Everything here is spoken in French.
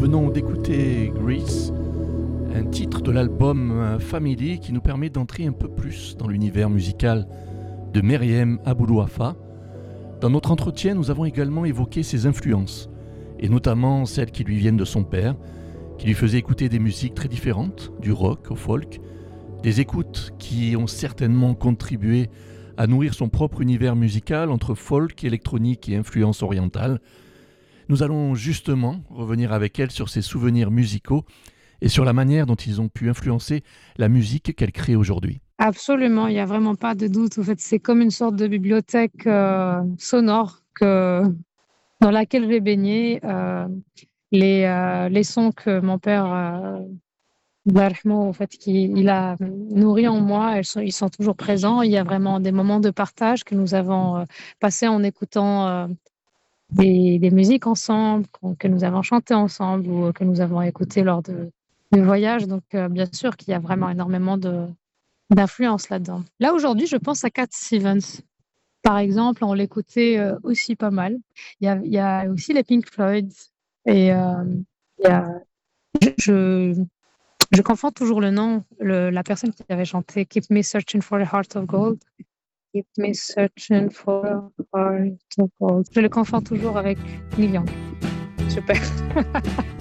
venons d'écouter Grease, un titre de l'album Family qui nous permet d'entrer un peu plus dans l'univers musical de Meriem Aboulouafa. Dans notre entretien, nous avons également évoqué ses influences, et notamment celles qui lui viennent de son père, qui lui faisait écouter des musiques très différentes, du rock au folk, des écoutes qui ont certainement contribué à nourrir son propre univers musical entre folk, électronique et influence orientale. Nous allons justement revenir avec elle sur ses souvenirs musicaux et sur la manière dont ils ont pu influencer la musique qu'elle crée aujourd'hui. Absolument, il n'y a vraiment pas de doute. En fait, c'est comme une sorte de bibliothèque sonore dans laquelle j'ai baigné. Les sons que mon père, Allah yarhamou, en fait, il a nourris en moi, ils sont toujours présents. Il y a vraiment des moments de partage que nous avons passés en écoutant des musiques ensemble, que nous avons chantées ensemble ou que nous avons écoutées lors de voyages. Donc, bien sûr qu'il y a vraiment énormément d'influence là-dedans. Là, aujourd'hui, je pense à Cat Stevens. Par exemple, on l'écoutait aussi pas mal. Il y a aussi les Pink Floyd. Et il y a, je, je confonds toujours le nom, la personne qui avait chanté Keep Me Searching for a Heart of Gold. Keep Me Searching for a Heart of Gold. Je le confonds toujours avec Neil Young. Super.